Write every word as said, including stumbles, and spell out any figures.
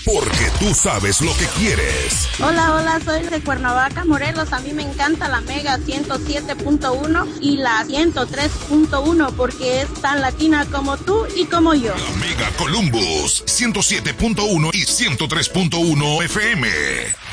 porque tú sabes lo que quieres. Hola, hola, soy de Cuernavaca, Morelos. A mí me encanta la Mega ciento siete punto uno y la ciento tres punto uno porque es tan latina como tú y como yo. La Mega Columbus, ciento siete punto uno y ciento tres punto uno F M.